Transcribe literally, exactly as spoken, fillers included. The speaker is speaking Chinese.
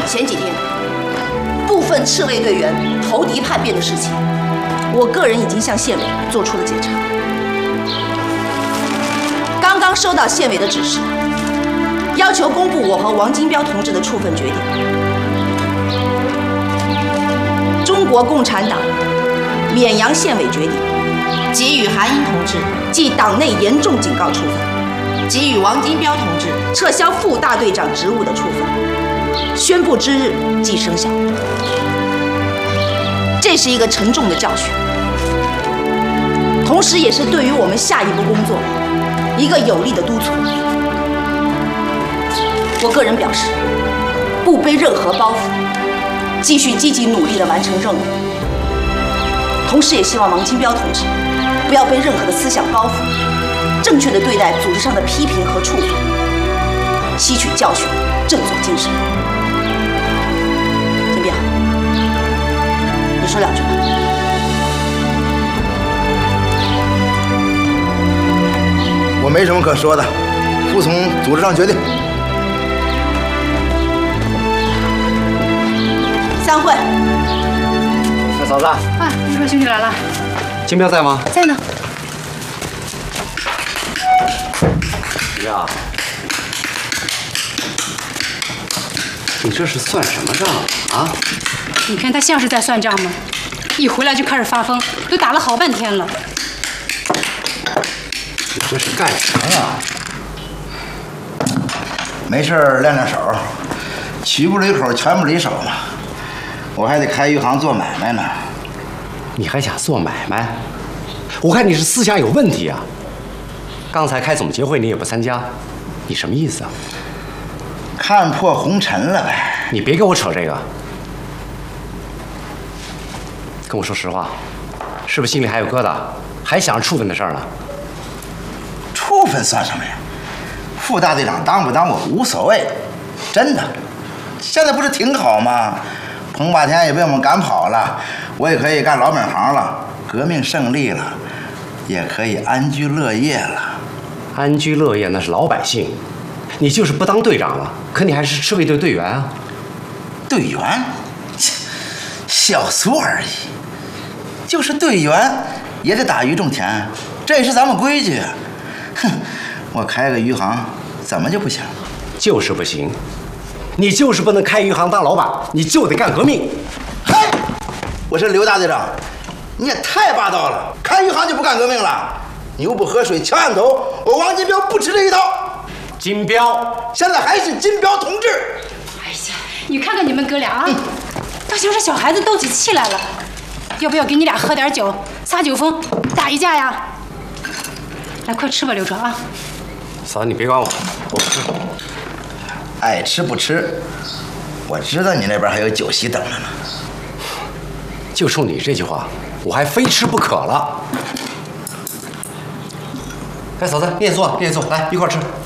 前几天，部分赤卫队员投敌叛变的事情，我个人已经向县委做出了检查。刚刚收到县委的指示，要求公布我和王金彪同志的处分决定。中国共产党绵阳县委决定，给予韩英同志记党内严重警告处分，给予王金彪同志撤销副大队长职务的处分，宣布之日即生效。这是一个沉重的教训，同时也是对于我们下一步工作一个有力的督促。我个人表示，不背任何包袱，继续积极努力地完成任务。同时也希望王金彪同志不要背任何的思想包袱，正确地对待组织上的批评和处分，吸取教训，振作精神。金彪，你说两句吧。 我没什么可说的，服从组织上决定。 散会。 那嫂子， 啊，你说兄弟来了。 金彪在吗？ 在呢。 金彪，你这是算什么账啊？ 你看他像是在算账吗？一回来就开始发疯，都打了好半天了。 你这是干什么呀？ 没事儿练练手，曲不离口，拳不离手嘛。我还得开鱼行做买卖呢。 你还想做买卖？我看你是思想有问题啊！刚才开总结会你也不参加，你什么意思啊？ 看破红尘了呗。 你别跟我扯这个，跟我说实话，是不是心里还有疙瘩，还想着处分的事儿呢？ 处分算什么呀？副大队长当不当我无所谓，真的。现在不是挺好吗？彭霸天也被我们赶跑了，我也可以干老本行了，革命胜利了，也可以安居乐业了。 安居乐业那是老百姓，你就是不当队长了，可你还是赤卫队队员啊。 队员，小俗而已。就是队员也得打鱼种田，这也是咱们规矩。哼，我开个鱼行怎么就不行？ 就是不行，你就是不能开鱼行当老板，你就得干革命。 嘿，我是刘大队长，你也太霸道了！开鱼行就不干革命了？牛不喝水敲案头，我王金彪不吃这一套。 金彪， 现在还是金彪同志。 哎呀，你看看你们哥俩啊，嗯、倒像是小孩子斗起气来了。要不要给你俩喝点酒，撒酒疯，打一架呀？来，快吃吧，刘哲啊！ 嫂子，你别管我，我不吃。 爱吃不吃，我知道你那边还有酒席等着呢。 就冲你这句话，我还非吃不可了。哎，嫂子，你也坐，你也坐，来一块吃。